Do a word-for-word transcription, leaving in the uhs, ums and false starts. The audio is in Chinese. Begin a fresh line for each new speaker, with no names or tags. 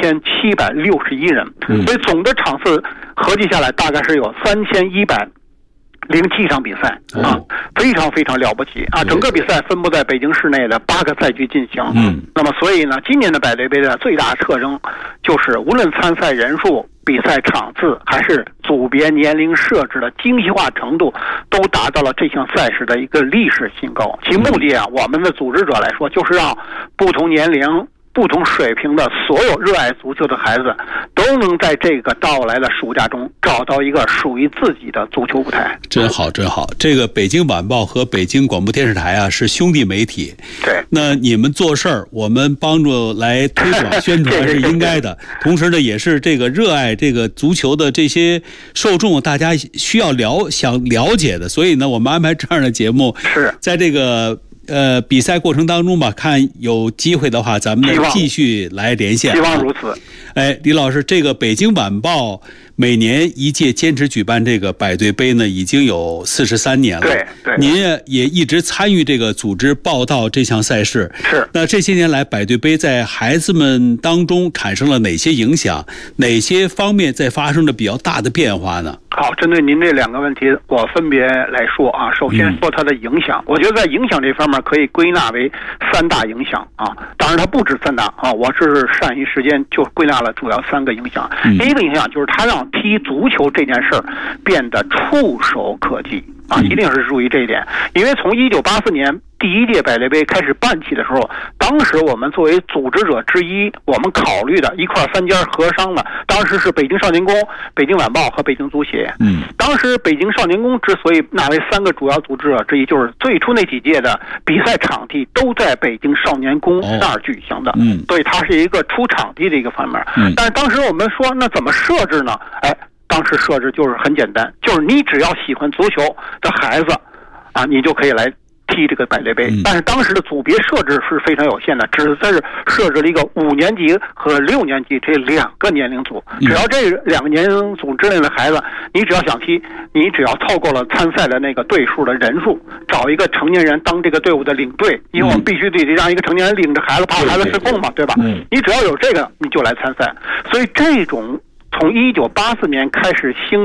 千七百六十一人，所以总的场次合计下来大概是有三千一百零七场比赛啊，非常非常了不起啊！整个比赛分布在北京市内的八个赛区进行。嗯，那么所以呢，今年的百对杯的最大特征就是无论参赛人数、比赛场次还是组别年龄设置的精细化程度，都达到了这项赛事的一个历史新高。其目的啊，我们的组织者来说，就是让不同年龄、不同水平的所有热爱足球的孩子，都能在这个到来的暑假中找到一个属于自己的足球舞台。
真好，真好！这个北京晚报和北京广播电视台啊是兄弟媒体，
对，
那你们做事儿，我们帮助来推广宣传是应该的。同时呢，也是这个热爱这个足球的这些受众，大家需要了想了解的。所以呢，我们安排这样的节目，
是在
这个。呃，比赛过程当中吧，看有机会的话，咱们继续来连线。
希望如此。
哎，李老师，这个北京晚报每年一届坚持举办这个百对杯呢，已经有四十三年了。
对对。
您也也一直参与这个组织报道这项赛事。
是。
那这些年来，百对杯在孩子们当中产生了哪些影响？哪些方面在发生着比较大的变化呢？
好，针对您这两个问题，我分别来说啊。首先说它的影响，嗯、我觉得在影响这方面可以归纳为三大影响啊。当然它不止三大啊，我是善于时间就归纳了主要三个影响。嗯、第一个影响就是它让踢足球这件事儿变得触手可及啊，一定是注意这一点。因为从一九八四年第一届百对杯开始办起的时候，当时我们作为组织者之一，我们考虑的一块三家合商的，当时是北京少年宫、北京晚报和北京足协。嗯，当时北京少年宫之所以纳为三个主要组织者之一，就是最初那几届的比赛场地都在北京少年宫那儿举行的。嗯，所以它是一个出场地的一个方面。嗯，但是当时我们说，那怎么设置呢？哎，当时设置就是很简单，就是你只要喜欢足球的孩子啊，你就可以来踢这个百对杯。但是当时的组别设置是非常有限的，只是在是设置了一个五年级和六年级这两个年龄组，只要这两个年龄组之内的孩子，你只要想踢，你只要凑够了参赛的那个队数的人数，找一个成年人当这个队伍的领队，因为我们必须得让一个成年人领着孩子，怕孩子失控嘛，对吧？你只要有这个，你就来参赛。所以这种从一九八四年开始兴